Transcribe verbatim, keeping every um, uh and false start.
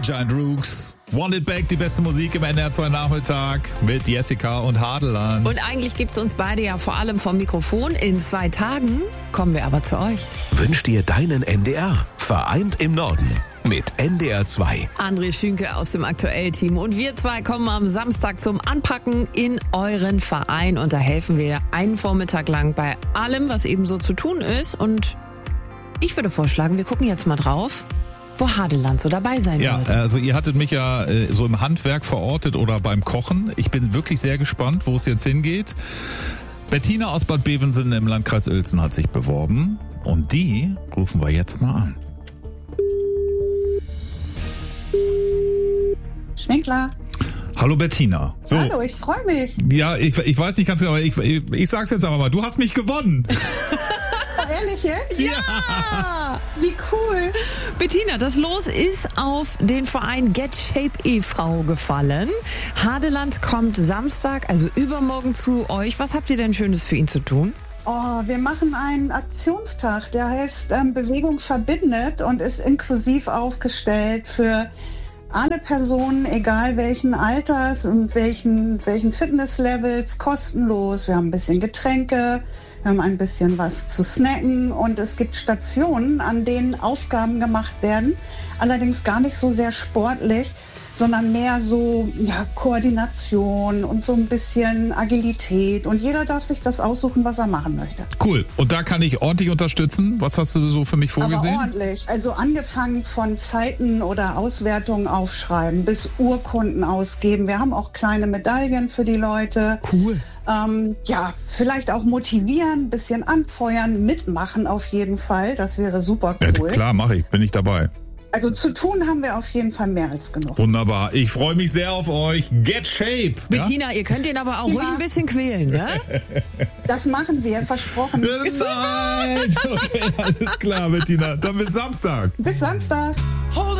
Giant Rooks. Want It Back, die beste Musik im N D R zwei Nachmittag mit Jessica und Hadeland. Und eigentlich gibt's uns beide ja vor allem vom Mikrofon. In zwei Tagen kommen wir aber zu euch. Wünsch dir deinen N D R. Vereint im Norden. Mit N D R zwei. André Schünke aus dem Aktuell-Team. Und wir zwei kommen am Samstag zum Anpacken in euren Verein. Und da helfen wir einen Vormittag lang bei allem, was eben so zu tun ist. Und ich würde vorschlagen, wir gucken jetzt mal drauf, wo Hadeland so dabei sein ja, wird. Also ihr hattet mich ja äh, so im Handwerk verortet oder beim Kochen. Ich bin wirklich sehr gespannt, wo es jetzt hingeht. Bettina aus Bad Bevensen im Landkreis Uelzen hat sich beworben. Und die rufen wir jetzt mal an. Schwenkler. Hallo Bettina. So. Hallo, ich freue mich. Ja, ich, ich weiß nicht ganz genau, aber ich, ich, ich sag's jetzt aber mal, du hast mich gewonnen. Ehrlich jetzt? Ja! Wie cool. Bettina, das Los ist auf den Verein Get Shape e V gefallen. Hadeland kommt Samstag, also übermorgen zu euch. Was habt ihr denn Schönes für ihn zu tun? Oh, wir machen einen Aktionstag, der heißt ähm, Bewegung verbindet und ist inklusiv aufgestellt für alle Personen, egal welchen Alters und welchen, welchen Fitnesslevels, kostenlos. Wir haben ein bisschen Getränke, wir haben ein bisschen was zu snacken und es gibt Stationen, an denen Aufgaben gemacht werden. Allerdings gar nicht so sehr sportlich, sondern mehr so ja, Koordination und so ein bisschen Agilität. Und jeder darf sich das aussuchen, was er machen möchte. Cool. Und da kann ich ordentlich unterstützen. Was hast du so für mich vorgesehen? Aber ordentlich. Also angefangen von Zeiten oder Auswertungen aufschreiben bis Urkunden ausgeben. Wir haben auch kleine Medaillen für die Leute. Cool. Ähm, ja, vielleicht auch motivieren, ein bisschen anfeuern, mitmachen auf jeden Fall. Das wäre super cool. Ja, klar, mache ich. Bin ich dabei. Also zu tun haben wir auf jeden Fall mehr als genug. Wunderbar. Ich freue mich sehr auf euch. Get Shape. Bettina, ja? Ihr könnt ihn aber auch Ja. ruhig ein bisschen quälen, ne? Das machen wir, versprochen. Nein. Okay, alles klar, Bettina. Dann bis Samstag. Bis Samstag.